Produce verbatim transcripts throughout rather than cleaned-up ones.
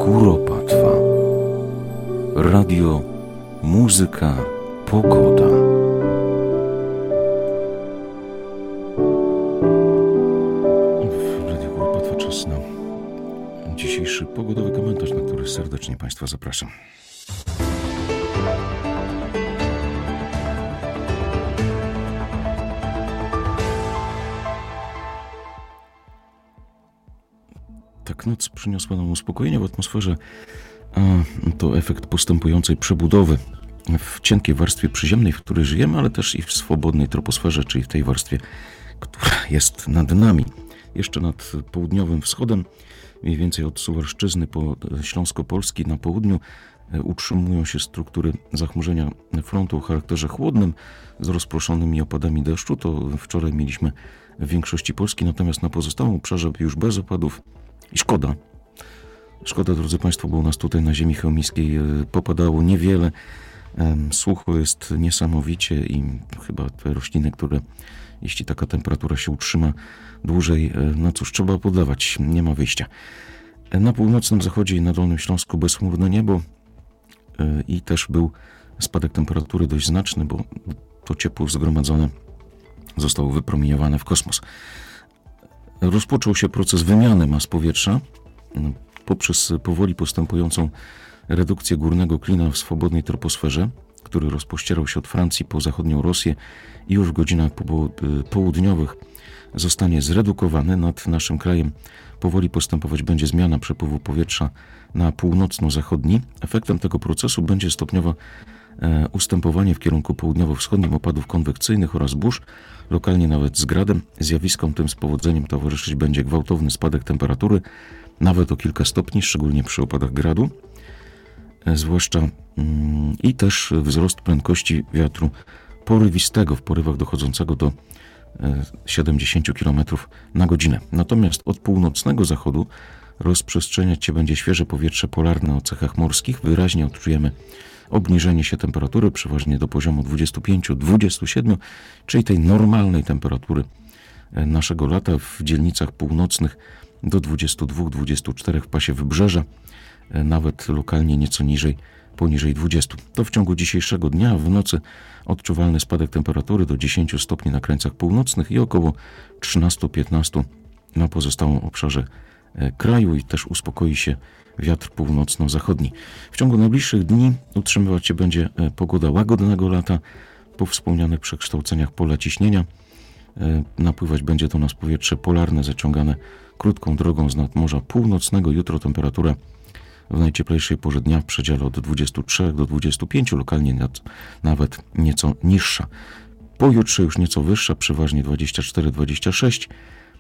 Kuropatwa. Radio, muzyka, pogoda. W Radio Kuropatwa czas na dzisiejszy pogodowy komentarz, na który serdecznie Państwa zapraszam. Tak, noc przyniosła nam uspokojenie w atmosferze, a to efekt postępującej przebudowy w cienkiej warstwie przyziemnej, w której żyjemy, ale też i w swobodnej troposferze, czyli w tej warstwie, która jest nad nami. Jeszcze nad południowym wschodem, mniej więcej od Suwalszczyzny po Śląsko-Polski na południu, utrzymują się struktury zachmurzenia frontu o charakterze chłodnym z rozproszonymi opadami deszczu. To wczoraj mieliśmy w większości Polski, natomiast na pozostałym obszarze już bez opadów. I szkoda. Szkoda, drodzy Państwo, bo u nas tutaj na ziemi chełmiskiej popadało niewiele. Sucho jest niesamowicie i chyba te rośliny, które, jeśli taka temperatura się utrzyma dłużej, no cóż, trzeba podlewać, nie ma wyjścia. Na północnym zachodzie i na Dolnym Śląsku bezchmurne niebo i też był spadek temperatury dość znaczny, bo to ciepło zgromadzone zostało wypromieniowane w kosmos. Rozpoczął się proces wymiany mas powietrza poprzez powoli postępującą redukcję górnego klina w swobodnej troposferze, który rozpościerał się od Francji po zachodnią Rosję i już w godzinach południowych zostanie zredukowany. Nad naszym krajem powoli postępować będzie zmiana przepływu powietrza na północno-zachodni. Efektem tego procesu będzie stopniowe ustępowanie w kierunku południowo-wschodnim opadów konwekcyjnych oraz burz, lokalnie nawet z gradem. Zjawiskom tym z powodzeniem towarzyszyć będzie gwałtowny spadek temperatury, nawet o kilka stopni, szczególnie przy opadach gradu, zwłaszcza mm, i też wzrost prędkości wiatru porywistego w porywach dochodzącego do e, siedemdziesiąt kilometrów na godzinę. Natomiast od północnego zachodu rozprzestrzeniać się będzie świeże powietrze polarne o cechach morskich. Wyraźnie odczujemy obniżenie się temperatury, przeważnie do poziomu dwudziestu pięciu do dwudziestu siedmiu, czyli tej normalnej temperatury naszego lata w dzielnicach północnych do dwudziestu dwóch do dwudziestu czterech w pasie wybrzeża, nawet lokalnie nieco niżej, poniżej dwudziestu. To w ciągu dzisiejszego dnia, w nocy odczuwalny spadek temperatury do dziesięciu stopni na krańcach północnych i około trzynastu do piętnastu na pozostałym obszarze kraju i też uspokoi się wiatr północno-zachodni. W ciągu najbliższych dni utrzymywać się będzie pogoda łagodnego lata po wspomnianych przekształceniach pola ciśnienia. Napływać będzie do nas powietrze polarne zaciągane krótką drogą z nadmorza północnego. Jutro temperatura w najcieplejszej porze dnia w przedziale od dwudziestu trzech do dwudziestu pięciu, lokalnie nad, nawet nieco niższa. Pojutrze już nieco wyższa, przeważnie dwadzieścia cztery do dwudziestu sześciu,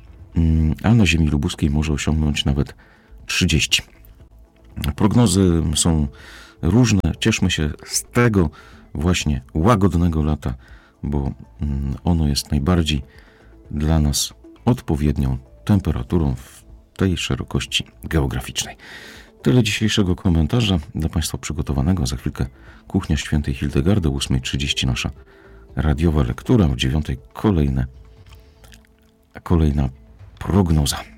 a na ziemi lubuskiej może osiągnąć nawet trzydzieści. Prognozy są różne. Cieszmy się z tego właśnie łagodnego lata, bo ono jest najbardziej dla nas odpowiednią temperaturą w tej szerokości geograficznej. Tyle dzisiejszego komentarza dla Państwa przygotowanego. Za chwilkę Kuchnia Świętej Hildegardy, o ósma trzydzieści nasza radiowa lektura, o dziewiątej kolejne, kolejna prognoza.